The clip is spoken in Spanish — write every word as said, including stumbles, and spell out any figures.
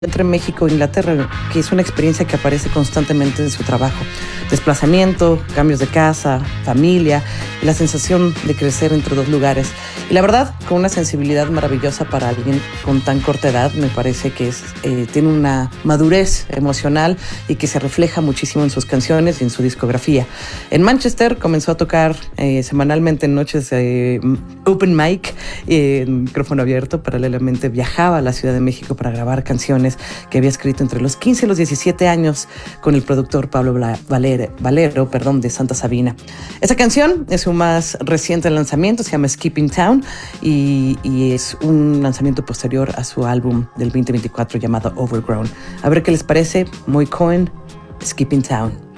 entre México e Inglaterra, que es una experiencia que aparece constantemente en su trabajo. Desplazamiento, cambios de casa, familia y la sensación de crecer entre dos lugares. Y la verdad, con una sensibilidad maravillosa para alguien con tan corta edad, me parece que es, eh, tiene una madurez emocional y que se refleja muchísimo en sus canciones y en su discografía. En Manchester comenzó a tocar eh, semanalmente en noches de eh, open mic, eh, en micrófono abierto. Paralelamente viajaba a la Ciudad de México para grabar canciones que había escrito entre los quince y los diecisiete años con el productor Pablo Valero, Valero perdón, de Santa Sabina. Esa canción es su más reciente lanzamiento, se llama Skipping Town y, y es un lanzamiento posterior a su álbum del veinte veinticuatro llamado Overgrown. A ver qué les parece. Muy Cohen, Skipping Town.